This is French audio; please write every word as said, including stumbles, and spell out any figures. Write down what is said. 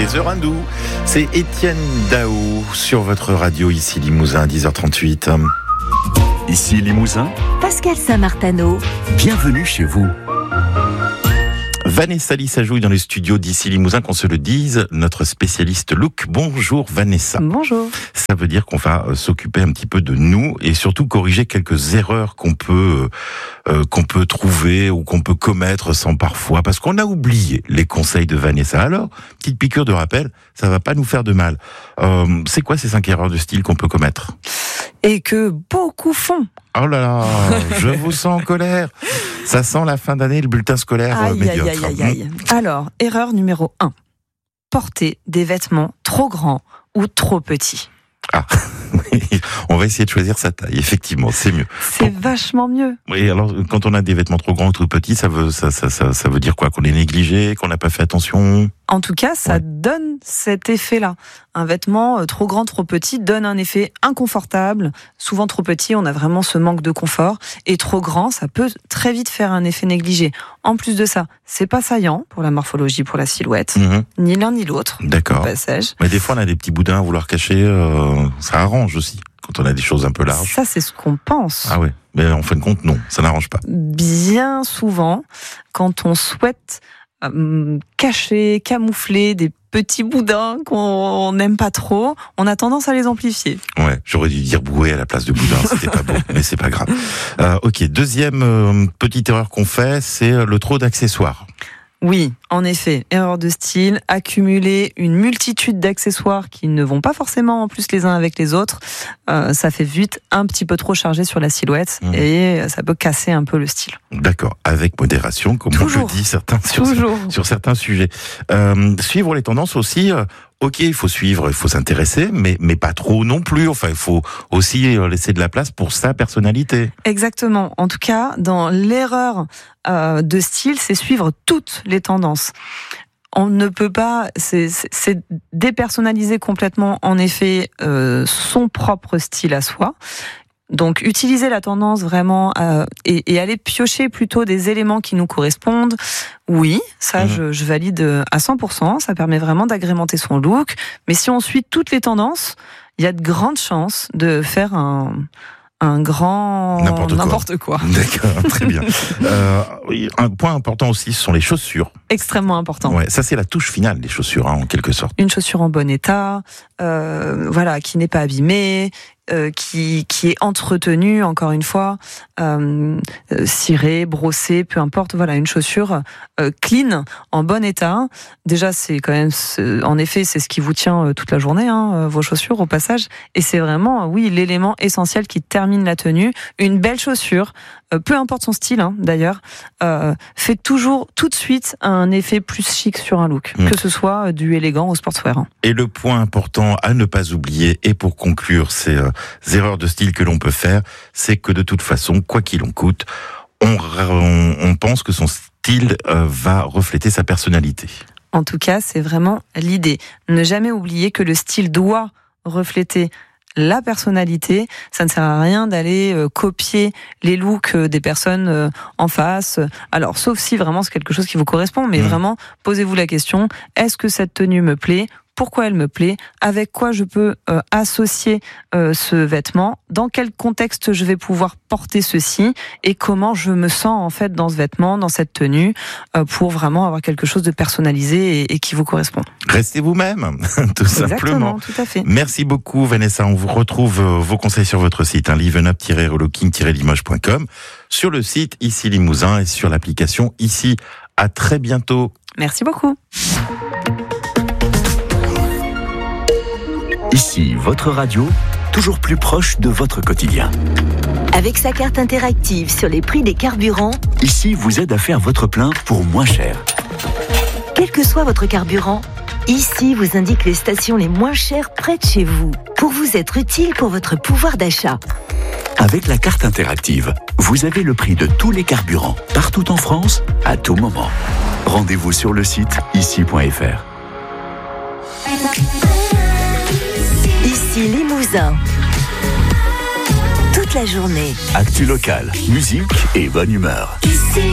les heures hindoues. C'est Étienne Dao sur votre radio, ici Limousin, dix heures trente-huit. Ici Limousin, Pascal Saint-Martano. Bienvenue chez vous. Vanessa Lissajouille dans les studios d'ici Limousin, qu'on se le dise, notre spécialiste look. Bonjour Vanessa. Bonjour. Ça veut dire qu'on va euh, s'occuper un petit peu de nous et surtout corriger quelques erreurs qu'on peut euh, qu'on peut trouver ou qu'on peut commettre sans parfois, parce qu'on a oublié les conseils de Vanessa. Alors, petite piqûre de rappel, ça va pas nous faire de mal. Euh, c'est quoi ces cinq erreurs de style qu'on peut commettre ? Et que beaucoup font. Oh là là, je vous sens en colère. Ça sent la fin d'année, le bulletin scolaire Aïe, médiocre. aïe, aïe, aïe, aïe. Alors, erreur numéro un. Porter des vêtements trop grands ou trop petits. Ah, on va essayer de choisir sa taille. Effectivement, c'est mieux. C'est bon. Vachement mieux. Oui, alors quand on a des vêtements trop grands ou trop petits, ça veut ça ça ça, ça veut dire quoi ? Qu'on est négligé, qu'on n'a pas fait attention ? En tout cas, ça Ouais. donne cet effet-là. Un vêtement euh, trop grand, trop petit donne un effet inconfortable. Souvent trop petit, on a vraiment ce manque de confort. Et trop grand, ça peut très vite faire un effet négligé. En plus de ça, c'est pas saillant pour la morphologie, pour la silhouette. Mmh. Ni l'un ni l'autre. D'accord. Au passage. Mais des fois, on a des petits boudins à vouloir cacher. Euh, ça arrange aussi quand on a des choses un peu larges. Ça, c'est ce qu'on pense. Ah ouais. Mais en fin de compte, non, ça n'arrange pas. Bien souvent, quand on souhaite euh, cacher, camoufler des petits boudins qu'on n'aime pas trop, on a tendance à les amplifier. Ouais, j'aurais dû dire bouée à la place de boudin, c'était pas beau, mais c'est pas grave. Euh, ok, deuxième euh, petite erreur qu'on fait, c'est le trop d'accessoires. Oui, en effet, erreur de style, accumuler une multitude d'accessoires qui ne vont pas forcément en plus les uns avec les autres, euh, ça fait vite un petit peu trop chargé sur la silhouette mmh. et ça peut casser un peu le style. D'accord, avec modération, comme Toujours. on le dit certains sur, Toujours. sur certains sujets. Euh, suivre les tendances aussi. Euh, Ok, il faut suivre, il faut s'intéresser, mais mais pas trop non plus. Enfin, il faut aussi laisser de la place pour sa personnalité. Exactement. En tout cas, dans l'erreur euh, de style, c'est suivre toutes les tendances. On ne peut pas, c'est, c'est, c'est dépersonnaliser complètement, en effet, euh, son propre style à soi. Donc, utiliser la tendance vraiment euh, et, et aller piocher plutôt des éléments qui nous correspondent. Oui, ça, mmh. je, je valide à cent pour cent. Ça permet vraiment d'agrémenter son look. Mais si on suit toutes les tendances, il y a de grandes chances de faire un... un grand n'importe quoi. N'importe quoi. D'accord, très bien. euh, oui, un point important aussi, ce sont les chaussures. Extrêmement important. Ouais, ça c'est la touche finale des chaussures, hein, en quelque sorte. Une chaussure en bon état, euh, voilà, qui n'est pas abîmée, euh, qui qui est entretenue, encore une fois, euh, cirée, brossée, peu importe. Voilà, une chaussure euh, clean, en bon état. Déjà, c'est quand même, c'est, en effet, c'est ce qui vous tient euh, toute la journée, hein, vos chaussures au passage. Et c'est vraiment, oui, l'élément essentiel qui termine la tenue. Une belle chaussure, euh, peu importe son style, hein, d'ailleurs, euh, fait toujours tout de suite un effet plus chic sur un look, mmh. que ce soit du élégant au sportswear. Hein. Et le point important à ne pas oublier, et pour conclure ces euh, erreurs de style que l'on peut faire, c'est que de toute façon, quoi qu'il en coûte, on, on, on pense que son style euh, va refléter sa personnalité. En tout cas, c'est vraiment l'idée. Ne jamais oublier que le style doit refléter la personnalité. Ça ne sert à rien d'aller euh, copier les looks euh, des personnes euh, en face. Alors, sauf si vraiment c'est quelque chose qui vous correspond, mais mmh. vraiment, posez-vous la question, est-ce que cette tenue me plaît ? Pourquoi elle me plaît ? Avec quoi je peux euh, associer euh, ce vêtement ? Dans quel contexte je vais pouvoir porter ceci ? Et comment je me sens en fait dans ce vêtement, dans cette tenue, euh, pour vraiment avoir quelque chose de personnalisé et, et qui vous correspond. Restez vous-même, tout Exactement, simplement. tout à fait. Merci beaucoup Vanessa. On vous retrouve euh, vos conseils sur votre site, hein, liven up tiret relooking tiret limoges point com, sur le site Ici Limousin et sur l'application Ici. À très bientôt. Merci beaucoup. Ici, votre radio, toujours plus proche de votre quotidien. Avec sa carte interactive sur les prix des carburants, Ici vous aide à faire votre plein pour moins cher. Quel que soit votre carburant, Ici vous indique les stations les moins chères près de chez vous, pour vous être utile pour votre pouvoir d'achat. Avec la carte interactive, vous avez le prix de tous les carburants, partout en France, à tout moment. Rendez-vous sur le site ici point f r. Ici Limousin. Toute la journée. Actu local, musique et bonne humeur. Ici.